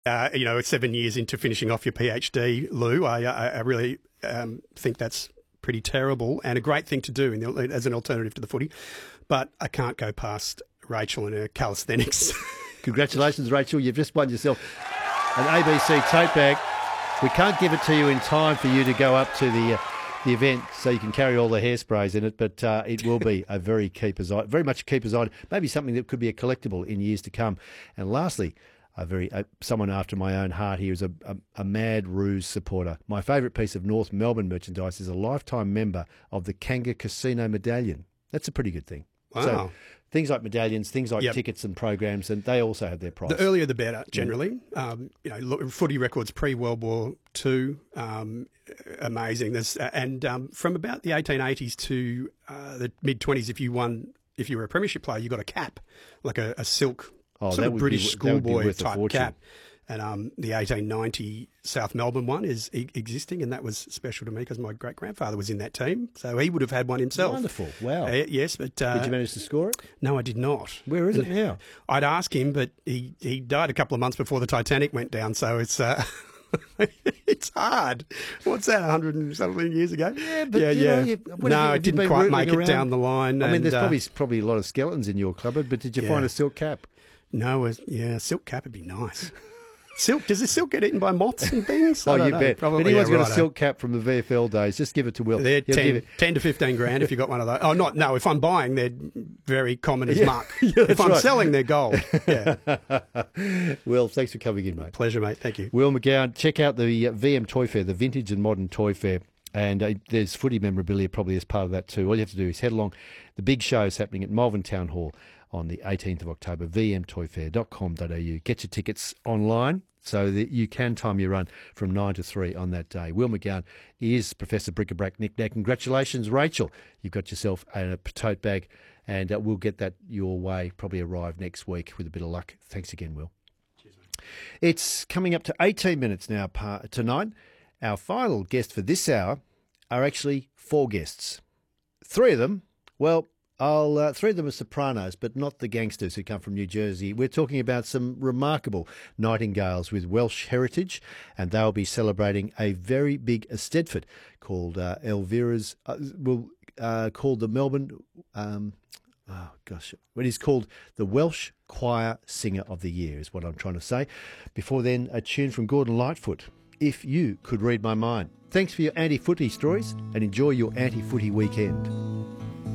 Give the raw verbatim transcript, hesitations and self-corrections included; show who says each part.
Speaker 1: Uh, you know, seven years into finishing off your PhD, Lou, I, I, I really um, think that's pretty terrible and a great thing to do in the, as an alternative to the footy. But I can't go past Rachel and her calisthenics.
Speaker 2: Congratulations, Rachel. You've just won yourself an A B C tote bag. We can't give it to you in time for you to go up to the uh, the event so you can carry all the hairsprays in it, but uh, it will be a very keeper's item, very much a keeper's item, maybe something that could be a collectible in years to come. And lastly, a very uh, someone after my own heart here is a, a, a Mad Ruse supporter. My favourite piece of North Melbourne merchandise is a lifetime member of the Kanga Casino medallion. That's a pretty good thing.
Speaker 1: Wow.
Speaker 2: So, things like medallions, things like
Speaker 1: Yep.
Speaker 2: tickets and programs, and they also have their price.
Speaker 1: The earlier the better, generally. Um, you know, look, footy records pre-World War Two, um, amazing. There's, and um, from about the eighteen eighties to uh, the mid-twenties, if you won, if you were a premiership player, you got a cap, like a, a silk,
Speaker 2: Oh,
Speaker 1: sort
Speaker 2: that
Speaker 1: of
Speaker 2: would
Speaker 1: British
Speaker 2: be- that would be
Speaker 1: schoolboy
Speaker 2: worth a
Speaker 1: type
Speaker 2: fortune.
Speaker 1: cap. And um, the eighteen ninety South Melbourne one is e- existing, and that was special to me because my great-grandfather was in that team, so he would have had one himself.
Speaker 2: Wonderful. Wow.
Speaker 1: Uh, yes, but uh,
Speaker 2: Did you manage to score it?
Speaker 1: no, I did not.
Speaker 2: Where is it now?
Speaker 1: I'd ask him, but he, he died a couple of months before the Titanic went down, so it's uh, it's hard. What's that, a hundred and something years ago?
Speaker 2: Yeah, but,
Speaker 1: yeah,
Speaker 2: you know,
Speaker 1: yeah.
Speaker 2: you- what
Speaker 1: no,
Speaker 2: have you-
Speaker 1: it
Speaker 2: have you
Speaker 1: didn't
Speaker 2: been
Speaker 1: quite
Speaker 2: rootling
Speaker 1: make it
Speaker 2: around?
Speaker 1: down the line.
Speaker 2: I mean,
Speaker 1: and,
Speaker 2: there's
Speaker 1: uh,
Speaker 2: probably probably a lot of skeletons in your cupboard, but did you
Speaker 1: Yeah.
Speaker 2: find a silk cap?
Speaker 1: no, a, yeah, a silk cap would be nice. Silk? Does the silk get eaten by moths and things? I
Speaker 2: Oh,
Speaker 1: don't
Speaker 2: you
Speaker 1: know.
Speaker 2: bet.
Speaker 1: Probably,
Speaker 2: if anyone's
Speaker 1: yeah,
Speaker 2: got a
Speaker 1: righto.
Speaker 2: silk cap from the V F L days, just give it to Will.
Speaker 1: They're
Speaker 2: He'll give
Speaker 1: ten,
Speaker 2: it-
Speaker 1: ten to fifteen grand if you got one of those. Oh, not no. If I'm buying, they're very common as
Speaker 2: Yeah.
Speaker 1: muck.
Speaker 2: Yeah,
Speaker 1: if
Speaker 2: that's
Speaker 1: I'm
Speaker 2: right.
Speaker 1: selling, they're gold. Yeah,
Speaker 2: Will, thanks for coming in, mate.
Speaker 1: pleasure, mate. Thank you.
Speaker 2: Will McGowan, check out the uh, V M Toy Fair, the Vintage and Modern Toy Fair. And uh, there's footy memorabilia probably as part of that too. All you have to do is head along. The big show is happening at Malvern Town Hall on the eighteenth of October, v m toy fair dot com dot a u. Get your tickets online so that you can time your run from nine to three on that day. Will McGowan is Professor Brick-a-Brack Knick-Knack. Congratulations, Rachel. You've got yourself a, a tote bag, and uh, we'll get that your way, probably arrive next week with a bit of luck. Thanks again, Will.
Speaker 1: Cheers, mate.
Speaker 2: It's coming up to eighteen minutes now pa- tonight. Our final guest for this hour are actually four guests. Three of them, well, I'll, uh, three of them are sopranos, but not the gangsters who come from New Jersey. We're talking about some remarkable nightingales with Welsh heritage, and they'll be celebrating a very big Eisteddfod called uh, Elvira's, uh, well, uh, called the Melbourne, um, oh gosh, it is called the Welsh Choir Singer of the Year, is what I'm trying to say. Before then, a tune from Gordon Lightfoot, If You Could Read My Mind. Thanks for your anti-footy stories, and enjoy your anti-footy weekend.